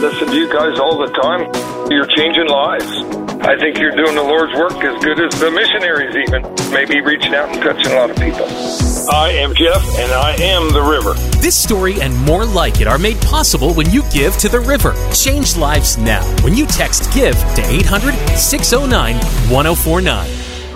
listen to you guys all the time. You're changing lives. I think you're doing the Lord's work as good as the missionaries even. Maybe reaching out and touching a lot of people. I am Jeff, and I am the river. This story and more like it are made possible when you give to the river. Change lives now when you text GIVE to 800-609-1049.